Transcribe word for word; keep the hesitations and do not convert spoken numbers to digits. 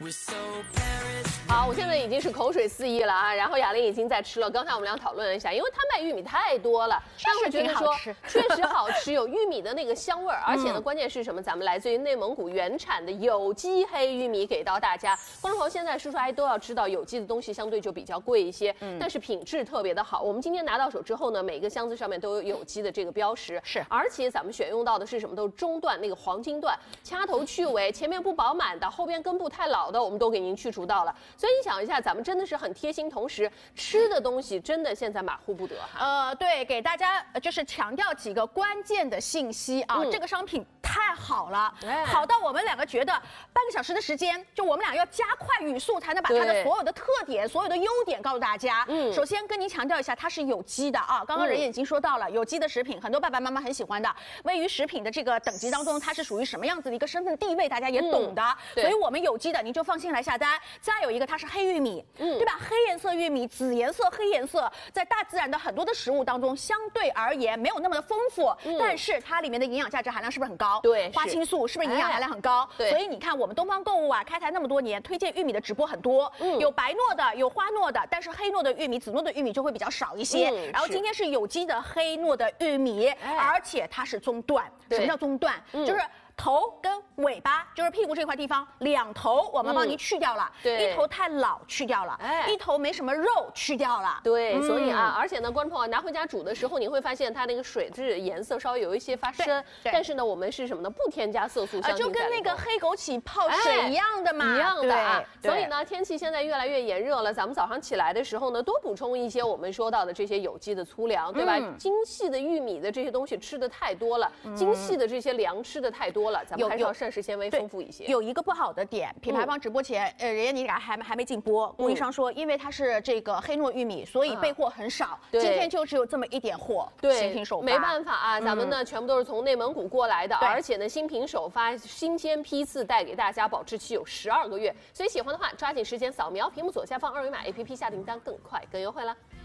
好，我现在已经是口水四溢了啊，然后雅玲已经在吃了。刚才我们俩讨论了一下，因为他卖玉米太多了，但是觉得说确实好吃，有玉米的那个香味儿，而且呢，关键是什么？咱们来自于内蒙古原产的有机黑玉米给到大家。观众朋友现在叔叔阿姨都要知道，有机的东西相对就比较贵一些，嗯、但是品质特别的好。我们今天拿到手之后呢，每个箱子上面都有有机的这个标识， 是， 而且咱们选用到的是什么？都是中段那个黄金段，掐头去尾，前面不饱满的，后边根部太老的，我们都给您去除到了。所以你想一下，咱们真的是很贴心，同时吃的东西真的现在马虎不得哈。 呃，对，给大家就是强调几个关键的信息啊，嗯、这个商品太好了，哎、好到我们两个觉得半个小时的时间，就我们俩要加快语速，才能把它的所有的特点、所有的优点告诉大家。嗯，首先跟您强调一下，它是有机的啊。刚刚人也已经说到了，嗯、有机的食品，很多爸爸妈妈很喜欢的。位于食品的这个等级当中，它是属于什么样子的一个身份地位，大家也懂的。嗯、所以我们有机的，您就放心来下单。再有一个，它是黑玉米，嗯，对吧？黑颜色玉米、紫颜色、黑颜色，在大自然的很多的食物当中，相对而言没有那么的丰富，嗯、但是它里面的营养价值含量是不是很高？ 对， 花青素是不是营养含量很高？ 对， 所以你看我们东方购物啊，开台那么多年，推荐玉米的直播很多，嗯，有白糯的，有花糯的，但是黑糯的玉米、紫糯的玉米就会比较少一些。嗯、然后今天是有机的黑糯的玉米，哎、而且它是中段。什么叫中段？嗯、就是。头跟尾巴就是屁股这块地方，两头我们帮您去掉了，嗯、一头太老去掉了，哎，一头没什么肉去掉了， 对，嗯、所以啊，而且呢，观众朋友拿回家煮的时候，你会发现它那个水质颜色稍微有一些发深，但是呢，我们是什么呢？不添加色素香精在里头， 就跟那个黑枸杞泡水一样的嘛， 哎、一样的啊。所以呢，天气现在越来越炎热了，咱们早上起来的时候呢，多补充一些我们说到的这些有机的粗粮，对吧？嗯、精细的玉米的这些东西吃的太多了，嗯、精细的这些粮吃的太多了，咱们还是要膳食纤维丰富一些。 有一个不好的点，品牌方直播前，嗯、呃，人家你俩还还没进播，供应商说，因为它是这个黑糯玉米，所以备货很少，嗯、今天就只有这么一点货， 对， 新品首发， 没办法啊，咱们呢、嗯、全部都是从内蒙古过来的，而且呢新品首发，新鲜批次带给大家，保质期有十二个月，所以喜欢的话抓紧时间扫描屏幕左下方二维码 A P P 下订单，更快更优惠了。